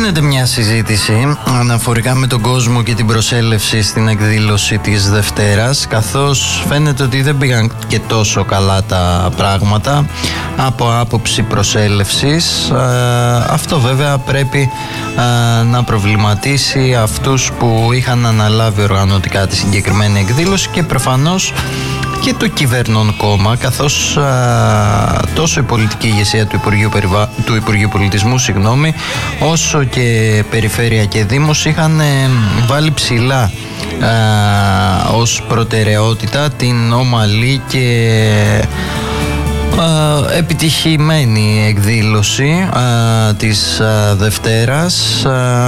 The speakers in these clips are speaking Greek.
Γίνεται μια συζήτηση αναφορικά με τον κόσμο και την προσέλευση στην εκδήλωση της Δευτέρας, καθώς φαίνεται ότι δεν πήγαν και τόσο καλά τα πράγματα από άποψη προσέλευσης. Αυτό βέβαια πρέπει να προβληματίσει αυτούς που είχαν αναλάβει οργανωτικά τη συγκεκριμένη εκδήλωση και προφανώς και το κυβερνών κόμμα, καθώς τόσο η πολιτική ηγεσία του Υπουργείου Πολιτισμού, όσο και Περιφέρεια και Δήμος είχαν βάλει ψηλά ως προτεραιότητα την ομαλή και επιτυχημένη εκδήλωση της Δευτέρας.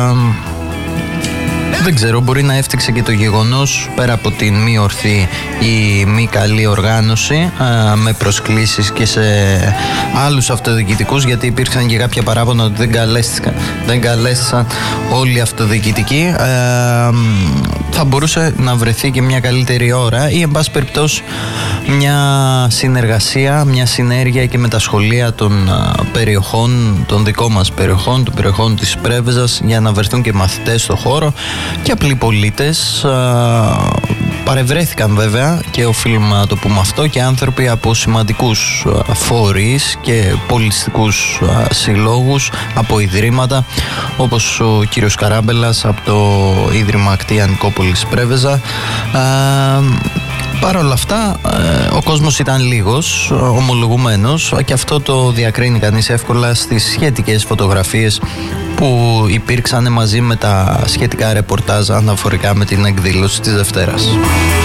Δεν ξέρω, μπορεί να έφτιαξε και το γεγονός, πέρα από την μη ορθή ή μη καλή οργάνωση, με προσκλήσεις και σε άλλους αυτοδιοικητικούς, γιατί υπήρξαν και κάποια παράπονα ότι δεν καλέστησαν όλοι οι αυτοδιοικητικοί. Θα μπορούσε να βρεθεί και μια καλύτερη ώρα ή εν πάση περιπτώσει μια συνεργασία, μια συνέργεια και με τα σχολεία των περιοχών, των δικών μας περιοχών, των περιοχών της Πρέβεζας, για να βρεθούν και μαθητές στο χώρο και απλοί πολίτες. Παρευρέθηκαν βέβαια, και οφείλουμε να το πούμε αυτό, και άνθρωποι από σημαντικούς φορείς και πολιτιστικούς συλλόγους, από ιδρύματα, όπως ο κύριος Καράμπελας από το Ίδρυμα Ακτία Νικόπολης Πρέβεζα. Παρ' όλα αυτά, ο κόσμος ήταν λίγος, ομολογουμένος, και αυτό το διακρίνει κανείς εύκολα στις σχετικές φωτογραφίες που υπήρξαν μαζί με τα σχετικά ρεπορτάζ αναφορικά με την εκδήλωση της Δευτέρας.